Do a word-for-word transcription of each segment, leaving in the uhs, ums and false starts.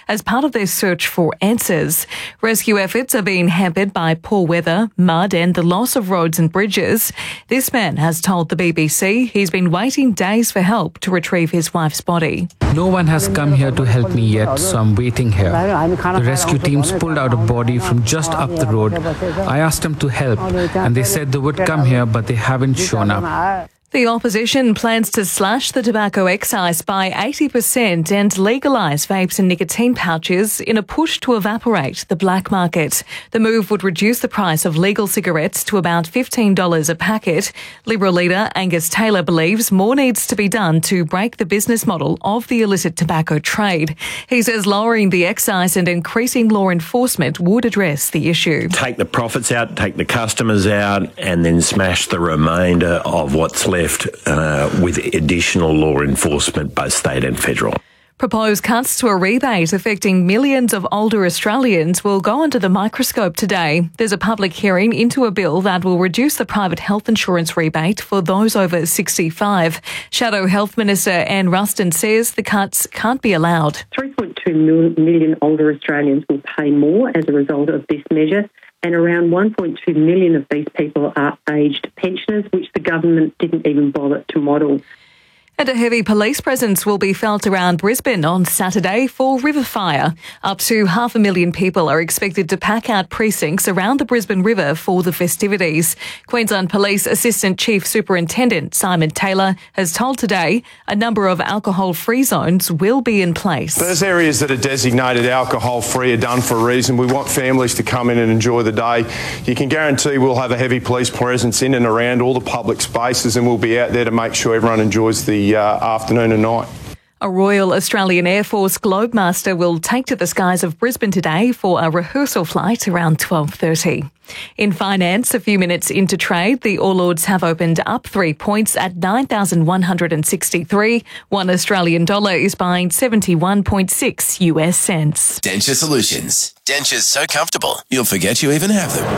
as part of their search for answers. Rescue efforts are being hampered by poor weather, mud and the loss of roads and bridges. This man has told the B B C he's been waiting days for help to retrieve his wife's body. No one has come here to help me yet, so I'm waiting here. The rescue teams pulled out a body from just up the road. I asked them to help, and they said they would come here, but they haven't shown up. The opposition plans to slash the tobacco excise by eighty percent and legalise vapes and nicotine pouches in a push to evaporate the black market. The move would reduce the price of legal cigarettes to about fifteen dollars a packet. Liberal leader Angus Taylor believes more needs to be done to break the business model of the illicit tobacco trade. He says lowering the excise and increasing law enforcement would address the issue. Take the profits out, take the customers out, and then smash the remainder of what's left. Uh, with additional law enforcement, both state and federal. Proposed cuts to a rebate affecting millions of older Australians will go under the microscope today. There's a public hearing into a bill that will reduce the private health insurance rebate for those over sixty-five. Shadow Health Minister Anne Ruston says the cuts can't be allowed. three point two million older Australians will pay more as a result of this measure, and around one point two million of these people are aged pensioners, which the government didn't even bother to model. And a heavy police presence will be felt around Brisbane on Saturday for River Fire. Up to half a million people are expected to pack out precincts around the Brisbane River for the festivities. Queensland Police Assistant Chief Superintendent Simon Taylor has told Today a number of alcohol-free zones will be in place. Those areas that are designated alcohol-free are done for a reason. We want families to come in and enjoy the day. You can guarantee we'll have a heavy police presence in and around all the public spaces, and we'll be out there to make sure everyone enjoys the Uh, afternoon and night. A Royal Australian Air Force Globemaster will take to the skies of Brisbane today for a rehearsal flight around twelve thirty. In finance, a few minutes into trade, the All Ords have opened up three points at nine thousand one hundred sixty-three. One Australian dollar is buying seventy-one point six U S cents. Denture Solutions. Dentures so comfortable, you'll forget you even have them.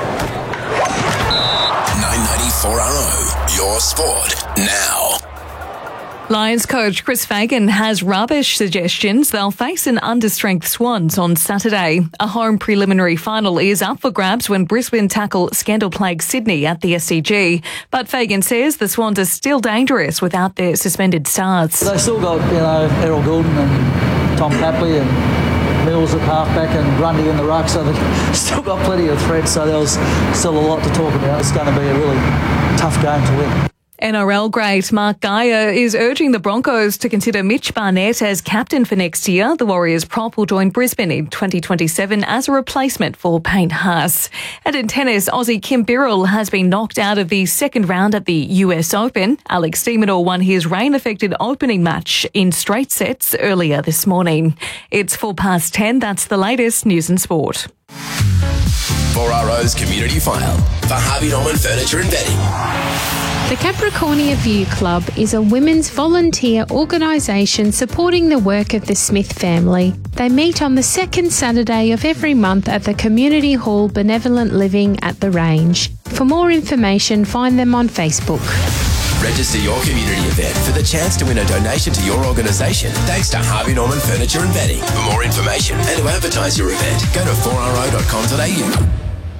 nine ninety-four R O, your sport now. Lions coach Chris Fagan has rubbish suggestions. They'll face an understrength Swans on Saturday. A home preliminary final is up for grabs when Brisbane tackle scandal-plagued Sydney at the S C G. But Fagan says the Swans are still dangerous without their suspended stars. They still got, you know, Errol Goulden and Tom Papley and Mills at halfback and Grundy in the ruck, so they've still got plenty of threats, so there's still a lot to talk about. It's going to be a really tough game to win. N R L great Mark Geyer is urging the Broncos to consider Mitch Barnett as captain for next year. The Warriors prop will join Brisbane in twenty twenty-seven as a replacement for Payne Haas. And in tennis, Aussie Kim Birrell has been knocked out of the second round at the U S Open. Alex de Minaur won his rain-affected opening match in straight sets earlier this morning. It's four past ten. That's the latest news and sport. four R O's Community File for Harvey Norman Furniture and Bedding. The Capricornia View Club is a women's volunteer organisation supporting the work of the Smith family. They meet on the second Saturday of every month at the Community Hall Benevolent Living at the Range. For more information, find them on Facebook. Register your community event for the chance to win a donation to your organisation thanks to Harvey Norman Furniture and Bedding. For more information and to advertise your event, go to four r o dot com dot a u.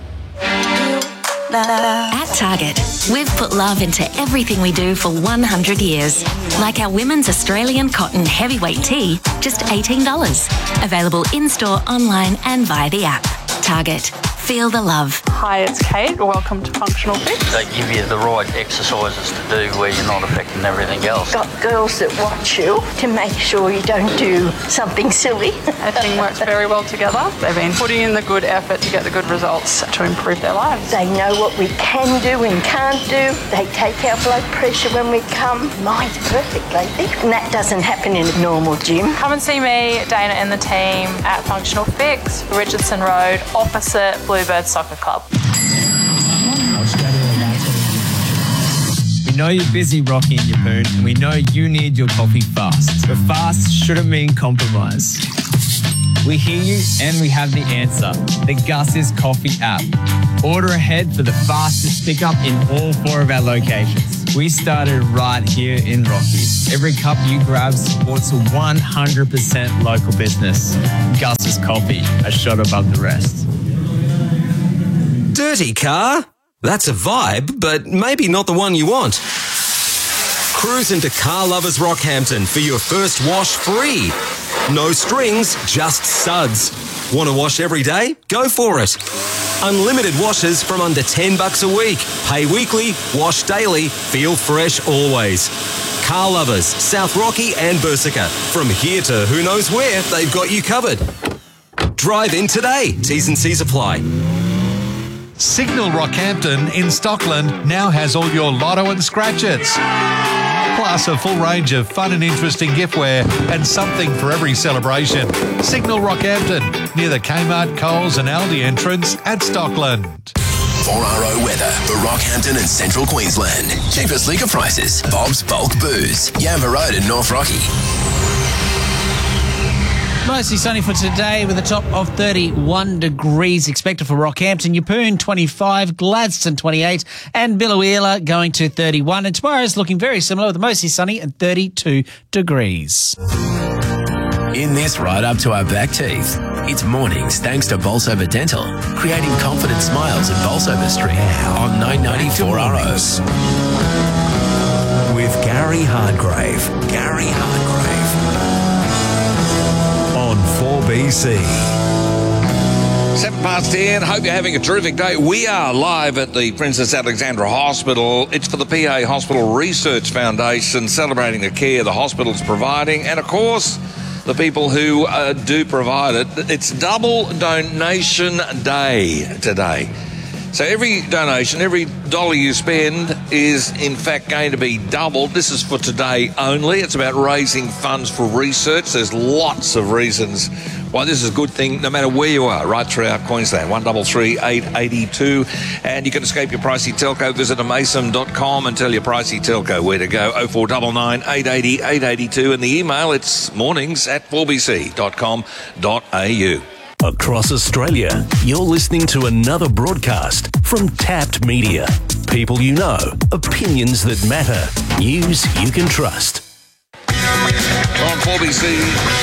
At Target, we've put love into everything we do for one hundred years. Like our women's Australian cotton heavyweight tee, just eighteen dollars. Available in-store, online and via the app. Target. Feel the love. Hi, it's Kate. Welcome to Functional Fix. They give you the right exercises to do where you're not affecting everything else. Got girls that watch you to make sure you don't do something silly. Our team works very well together. They've been putting in the good effort to get the good results to improve their lives. They know what we can do and can't do. They take our blood pressure when we come. Mine's perfect lately. And that doesn't happen in a normal gym. Come and see me, Dana and the team at Functional Fix, Richardson Road, opposite Bluebird Soccer Club. We know you're busy rocking your poon, and we know you need your coffee fast. But fast shouldn't mean compromise. We hear you and we have the answer. The Gus's Coffee app. Order ahead for the fastest pickup in all four of our locations. We started right here in Rocky. Every cup you grab supports a one hundred percent local business. Gus's Coffee, a shot above the rest. Dirty car? That's a vibe, but maybe not the one you want. Cruise into Car Lovers Rockhampton for your first wash free. No strings, just suds. Want to wash every day? Go for it. Unlimited washes from under ten bucks a week. Pay weekly, wash daily, feel fresh always. Car Lovers, South Rocky and Bersica. From here to who knows where, they've got you covered. Drive in today. T's and C's apply. Signal Rockhampton in Stockland now has all your lotto and scratchers. Plus a full range of fun and interesting giftware and something for every celebration. Signal Rockhampton, near the Kmart, Coles and Aldi entrance at Stockland. four R O weather for Rockhampton and Central Queensland. Cheapest liquor prices. Bob's Bulk Booze. Yamba Road in North Rocky. Mostly sunny for today with a top of thirty-one degrees expected for Rockhampton, Yeppoon twenty-five, Gladstone twenty-eight and Biloela going to thirty-one. And tomorrow's looking very similar with mostly sunny and thirty-two degrees. In this right up to our back teeth. It's mornings thanks to Bolsover Dental, creating confident smiles at Bolsover Street on nine ninety four R O. With Gary Hardgrave. Gary Hardgrave. On four B C. Seven past ten. Hope you're having a terrific day. We are live at the Princess Alexandra Hospital. It's for the P A Hospital Research Foundation, celebrating the care the hospital's providing, and of course, the people who uh, do provide it. It's Double Donation Day today. So every donation, every dollar you spend is in fact going to be doubled. This is for today only. It's about raising funds for research. There's lots of reasons why this is a good thing, no matter where you are, right throughout Queensland. one three three, eight eight two. And you can escape your pricey telco. Visit amason dot com and tell your pricey telco where to go. oh four nine nine, eight eight zero, eight eight two. And the email, it's mornings at four b c dot com dot a u. Across Australia, you're listening to another broadcast from Tapped Media. People you know, opinions that matter, news you can trust. On four B C,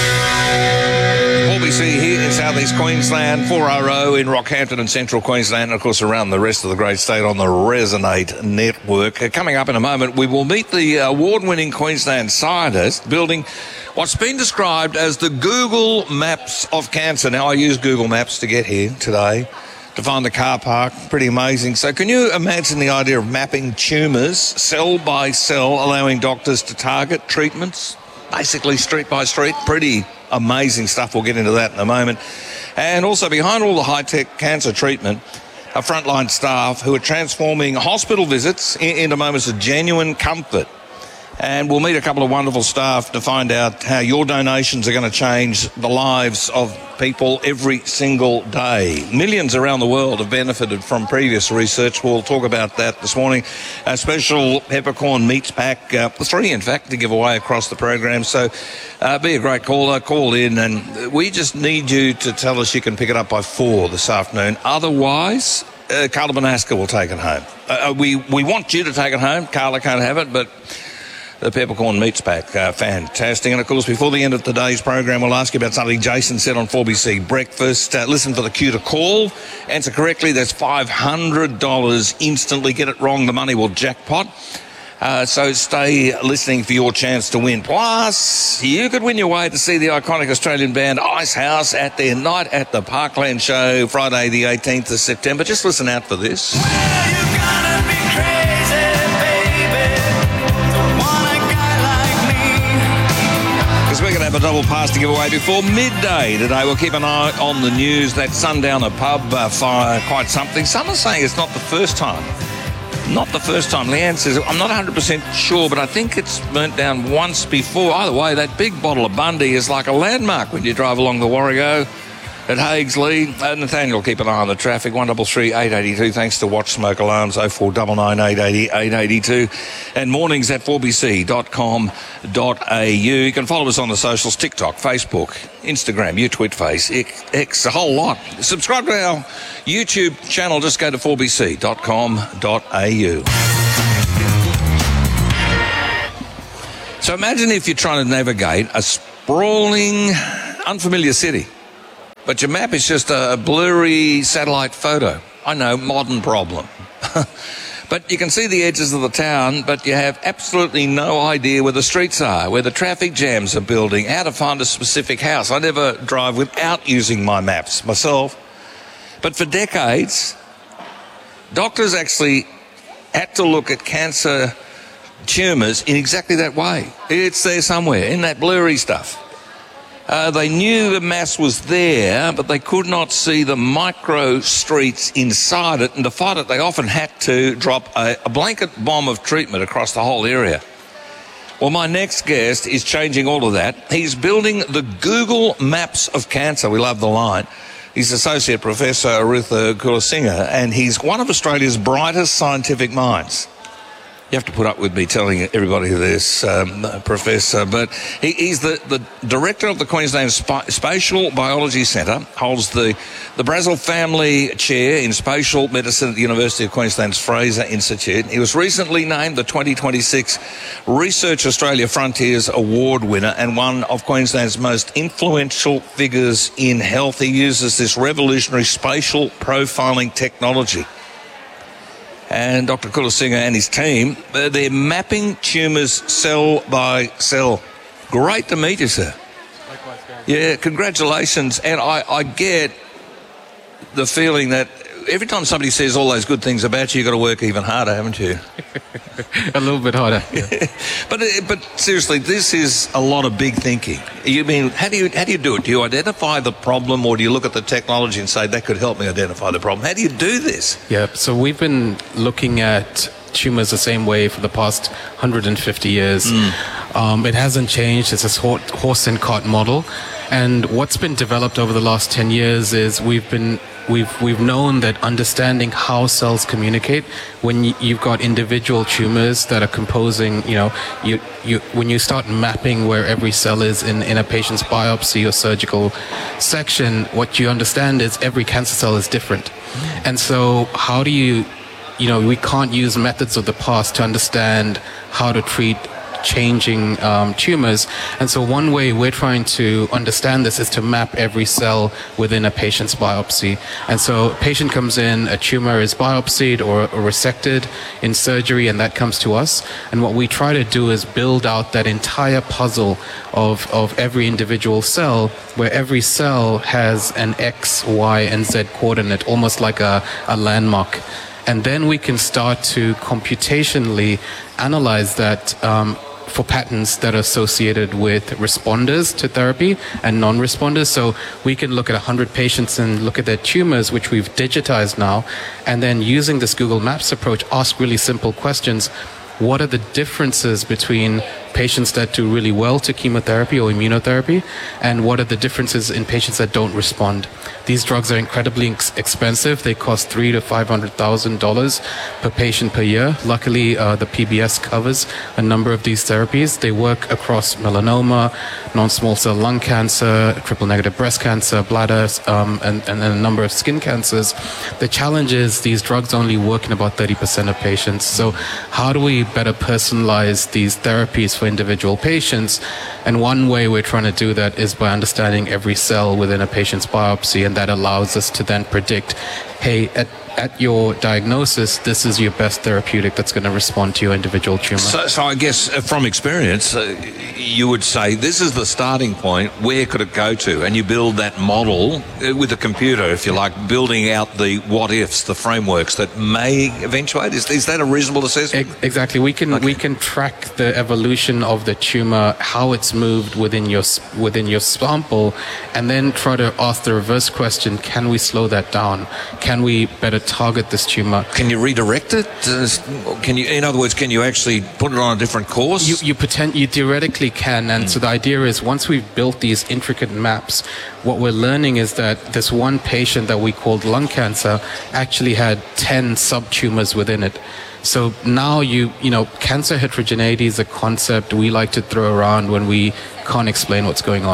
four B C here in southeast Queensland, four R O in Rockhampton and central Queensland, and of course around the rest of the great state on the Resonate network. Uh, coming up in a moment, we will meet the award-winning Queensland scientist building what's been described as the Google Maps of cancer. Now, I use Google Maps to get here today to find the car park. Pretty amazing. So can you imagine the idea of mapping tumours cell by cell, allowing doctors to target treatments, basically street by street? Pretty amazing stuff. We'll get into that in a moment. And also behind all the high-tech cancer treatment are frontline staff who are transforming hospital visits into moments of genuine comfort. And we'll meet a couple of wonderful staff to find out how your donations are going to change the lives of people every single day. Millions around the world have benefited from previous research. We'll talk about that this morning. A special peppercorn meats pack, uh, three in fact, to give away across the program. So uh, be a great caller, call in, and we just need you to tell us you can pick it up by four this afternoon. Otherwise, uh, Carla Bonaska will take it home. Uh, we, we want you to take it home. Carla can't have it, but the peppercorn meats pack, uh, fantastic. And of course, before the end of today's program, we'll ask you about something Jason said on four B C Breakfast. Uh, listen for the cue to call. Answer correctly, there's five hundred dollars instantly. Get it wrong, the money will jackpot. Uh, so stay listening for your chance to win. Plus, you could win your way to see the iconic Australian band Icehouse at their Night at the Parkland show, Friday the eighteenth of September. Just listen out for this. We're going to have a double pass to give away before midday today. We'll keep an eye on the news. That Sundowner pub uh, fire, quite something. Some are saying it's not the first time. Not the first time. Leanne says, I'm not one hundred percent sure, but I think it's burnt down once before. Either way, that big bottle of Bundy is like a landmark when you drive along the Warrego at Haigsley. Uh, Nathaniel, keep an eye on the traffic. one three three, eight eight two. Thanks to Watch Smoke Alarms. oh four nine nine, eight eight zero, eight eight two. And mornings at four b c dot com dot a u. You can follow us on the socials, TikTok, Facebook, Instagram, YouTweetface, X, a whole lot. Subscribe to our YouTube channel. Just go to four b c dot com dot a u. So imagine if you're trying to navigate a sprawling, unfamiliar city, but your map is just a blurry satellite photo. I know, modern problem. But you can see the edges of the town, but you have absolutely no idea where the streets are, where the traffic jams are building, how to find a specific house. I never drive without using my maps myself. But for decades, doctors actually had to look at cancer tumours in exactly that way. It's there somewhere, in that blurry stuff. Uh, they knew the mass was there, but they could not see the micro streets inside it, and to fight it, they often had to drop a, a blanket bomb of treatment across the whole area. Well, my next guest is changing all of that. He's building the Google Maps of Cancer. We love the line. He's Associate Professor Arutha Kulasinghe, and he's one of Australia's brightest scientific minds. You have to put up with me telling everybody this, um, Professor, but he, he's the, the director of the Queensland Sp- Spatial Biology Centre, holds the, the Brazel Family Chair in Spatial Medicine at the University of Queensland's Fraser Institute. He was recently named the twenty twenty-six Research Australia Frontiers Award winner and one of Queensland's most influential figures in health. He uses this revolutionary spatial profiling technology. And Doctor Kulasinghe and his team, they're mapping tumours cell by cell. Great to meet you, sir. Likewise, guys. Yeah, congratulations. And I, I get the feeling that every time somebody says all those good things about you, you've got to work even harder, haven't you? A little bit harder. Yeah. but but seriously, this is a lot of big thinking. You mean, how do you how do you do it? Do you identify the problem, or do you look at the technology and say that could help me identify the problem? How do you do this? Yeah, so we've been looking at tumours the same way for the past one hundred fifty years. Mm. Um, it hasn't changed. It's this horse and cart model. And what's been developed over the last ten years is we've been we've we've known that understanding how cells communicate when you, you've got individual tumors that are composing, you know, you you when you start mapping where every cell is in, in a patient's biopsy or surgical section, what you understand is every cancer cell is different. And so how do you you know, we can't use methods of the past to understand how to treat changing um, tumors. And so one way we're trying to understand this is to map every cell within a patient's biopsy. And so a patient comes in, a tumor is biopsied or, or resected in surgery, and that comes to us. And what we try to do is build out that entire puzzle of, of every individual cell, where every cell has an X, Y, and Z coordinate, almost like a, a landmark. And then we can start to computationally analyze that um, for patterns that are associated with responders to therapy and non-responders. So we can look at one hundred patients and look at their tumors, which we've digitized now, and then using this Google Maps approach, ask really simple questions. What are the differences between patients that do really well to chemotherapy or immunotherapy, and what are the differences in patients that don't respond? These drugs are incredibly ex- expensive. They cost three to five hundred thousand dollars per patient per year. Luckily, uh, the P B S covers a number of these therapies. They work across melanoma, non-small cell lung cancer, triple-negative breast cancer, bladder, um, and, and a number of skin cancers. The challenge is these drugs only work in about thirty percent of patients. So, how do we better personalize these therapies for individual patients? And one way we're trying to do that is by understanding every cell within a patient's biopsy, and that allows us to then predict, hey, at, at your diagnosis, this is your best therapeutic that's going to respond to your individual tumor. So, so I guess uh, from experience, uh, you would say this is the starting point. Where could it go to? And you build that model uh, with a computer, if you like, building out the what-ifs, the frameworks that may eventuate. Is, is that a reasonable assessment? Exactly. We can okay. we can track the evolution of the tumor, how it's moved within your within your sample, and then try to ask the reverse question: can we slow that down? Can we better target this tumor? Can you redirect it? Can you, in other words, can you actually put it on a different course? You you, potent, you theoretically can, and mm. so the idea is once we've built these intricate maps, what we're learning is that this one patient that we called lung cancer actually had ten subtumors within it. So now you, you know, cancer heterogeneity is a concept we like to throw around when we can't explain what's going on.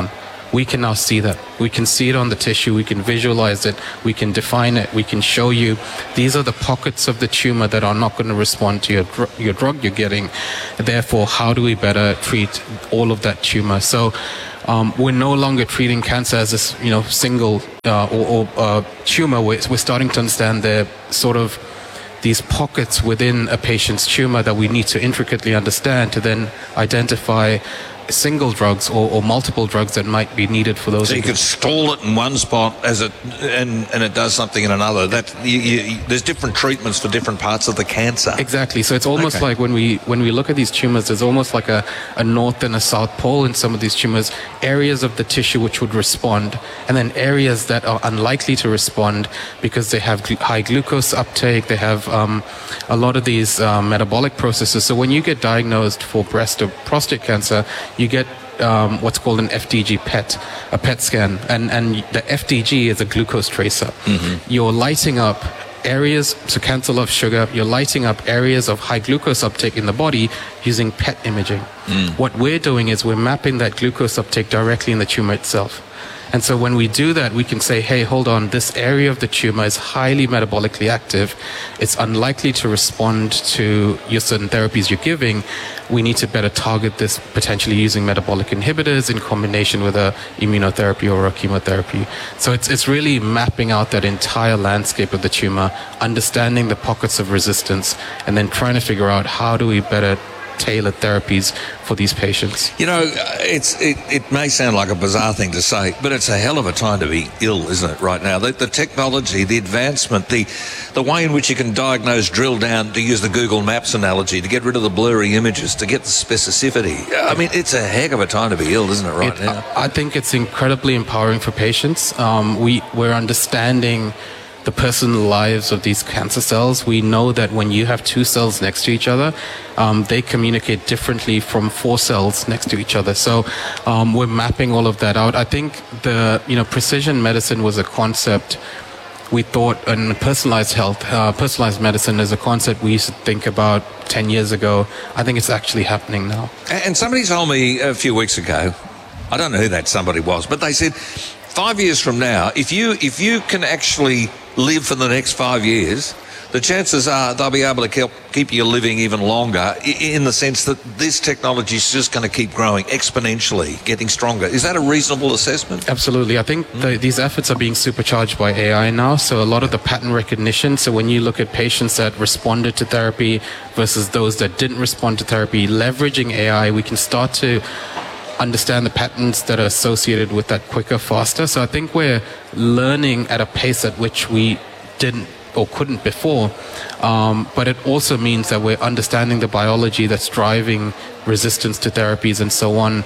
we can now see that. We can see it on the tissue, we can visualize it, we can define it, we can show you these are the pockets of the tumor that are not going to respond to your, dr- your drug you're getting. Therefore, how do we better treat all of that tumor? So um, we're no longer treating cancer as this, you know, single uh, or, or uh, tumor. We're, we're starting to understand the sort of these pockets within a patient's tumor that we need to intricately understand to then identify single drugs or, or multiple drugs that might be needed for those. So you could stall it in one spot as it and, and it does something in another. That you, you, there's different treatments for different parts of the cancer. Exactly. So it's almost Okay. like when we when we look at these tumors, there's almost like a, a north and a south pole in some of these tumors. Areas of the tissue which would respond, and then areas that are unlikely to respond because they have glu- high glucose uptake. They have um, a lot of these um, metabolic processes. So when you get diagnosed for breast or prostate cancer, you get um, what's called an F D G P E T, a P E T scan, and and the F D G is a glucose tracer. You're lighting up areas, so cancer loves sugar, you're lighting up areas of high glucose uptake in the body using P E T imaging. What we're doing is we're mapping that glucose uptake directly in the tumor itself. And so when we do that, we can say, hey, hold on, this area of the tumor is highly metabolically active. It's unlikely to respond to your certain therapies you're giving. We need to better target this potentially using metabolic inhibitors in combination with a immunotherapy or a chemotherapy. So it's, it's really mapping out that entire landscape of the tumor, understanding the pockets of resistance, and then trying to figure out how do we better tailored therapies for these patients. You know, it's it, it may sound like a bizarre thing to say, but it's a hell of a time to be ill, isn't it, right now? The, the technology, the advancement, the the way in which you can diagnose, drill down, to use the Google Maps analogy, to get rid of the blurry images, to get the specificity. I mean, it's a heck of a time to be ill, isn't it, right It- now? I think it's incredibly empowering for patients. Um, we, we're understanding the personal lives of these cancer cells. We know that when you have two cells next to each other, um, they communicate differently from four cells next to each other. So um, we're mapping all of that out. I think the, you know, precision medicine was a concept we thought, and personalized health, uh, personalized medicine is a concept we used to think about ten years ago. I think it's actually happening now. And and somebody told me a few weeks ago, I don't know who that somebody was, but they said five years from now, if you if you can actually live for the next five years, the chances are they'll be able to keep, keep you living even longer, i- in the sense that this technology is just going to keep growing exponentially, getting stronger. Is that a reasonable assessment? Absolutely. I think the, these efforts are being supercharged by A I now. So a lot of the pattern recognition. So when you look at patients that responded to therapy versus those that didn't respond to therapy, leveraging A I, we can start to understand the patterns that are associated with that quicker, faster. So I think we're learning at a pace at which we didn't or couldn't before. Um, but it also means that we're understanding the biology that's driving resistance to therapies and so on,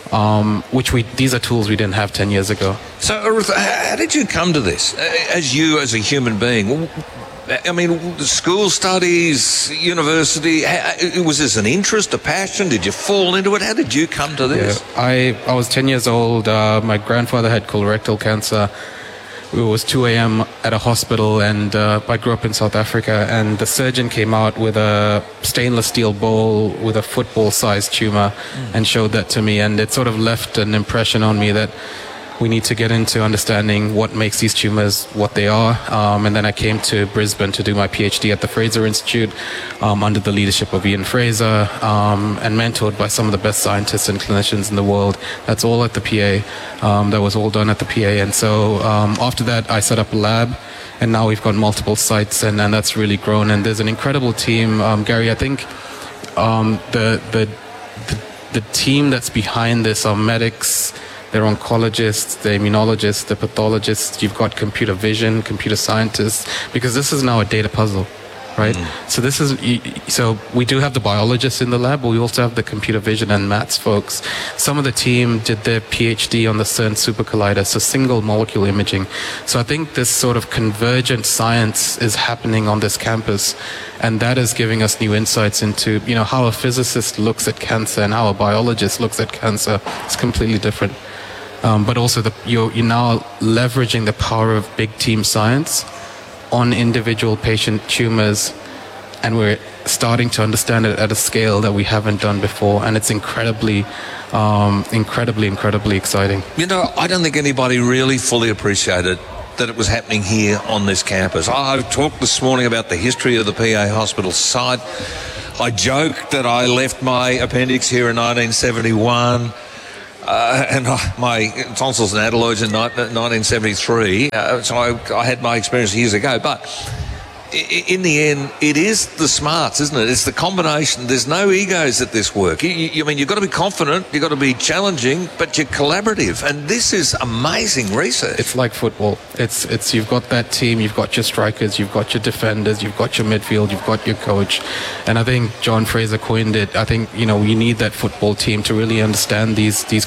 um, which we these are tools we didn't have ten years ago. So, Arutha, how did you come to this, uh, as you, as a human being? I mean, school studies, university, how- was this an interest, a passion? Did you fall into it? How did you come to this? Yeah, I, I was ten years old. Uh, my grandfather had colorectal cancer. It was two a.m. at a hospital, and uh, I grew up in South Africa, and the surgeon came out with a stainless steel bowl with a football-sized tumor and showed that to me, and it sort of left an impression on me that we need to get into understanding what makes these tumors what they are. Um, and then I came to Brisbane to do my PhD at the Fraser Institute um, under the leadership of Ian Fraser, um, and mentored by some of the best scientists and clinicians in the world. That's all at the P A. Um, that was all done at the P A. And so um, after that, I set up a lab. And now we've got multiple sites, and, and that's really grown. And there's an incredible team. Um, Gary, I think um, the, the, the, the team that's behind this are medics, they're oncologists, they're immunologists, they're pathologists. You've got computer vision, computer scientists, because this is now a data puzzle, right? So this is, y- y- so we do have the biologists in the lab, but we also have the computer vision and maths folks. Some of the team did their PhD on the CERN Super Collider, so single molecule imaging. So I think this sort of convergent science is happening on this campus, and that is giving us new insights into, you know, how a physicist looks at cancer and how a biologist looks at cancer. It's completely different. Um, but also the, you're, you're now leveraging the power of big team science on individual patient tumors and we're starting to understand it at a scale that we haven't done before, and it's incredibly, um, incredibly, incredibly exciting. You know, I don't think anybody really fully appreciated that it was happening here on this campus. I talked this morning about the history of the P A Hospital site. I joked that I left my appendix here in nineteen seventy-one. Uh, and I, my tonsils and adenoids in nineteen seventy-three, uh, so I, I had my experience years ago. But in the end, it is the smarts, isn't it? It's the combination. There's no egos at this work. You, you, I mean, you've got to be confident, you've got to be challenging, but you're collaborative. And this is amazing research. It's like football. It's it's you've got that team, you've got your strikers, you've got your defenders, you've got your midfield, you've got your coach. And I think John Fraser coined it. I think, you know, you need that football team to really understand these these